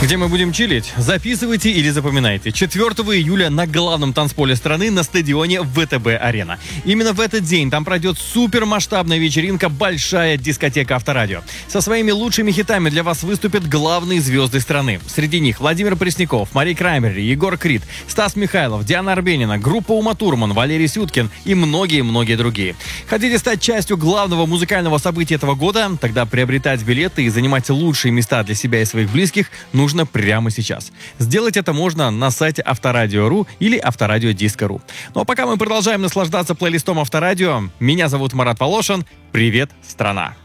Где мы будем чилить? Записывайте или запоминайте. 4 июля на главном танцполе страны на стадионе ВТБ-Арена. Именно в этот день там пройдет супермасштабная вечеринка «Большая дискотека Авторадио». Со своими лучшими хитами для вас выступят главные звезды страны. Среди них Владимир Пресняков, Мария Краймбрери, Егор Крид, Стас Михайлов, Диана Арбенина, группа Ума Турман, Валерий Сюткин и многие-многие другие. Хотите стать частью главного музыкального события этого года? Тогда приобретать билеты и занимать лучшие места для себя и своих близких нужно прямо сейчас. Сделать это можно на сайте Авторадио.ру или Авторадио.Диско.ру. Ну а пока мы продолжаем наслаждаться плейлистом Авторадио, меня зовут Марат Волошин. Привет, страна!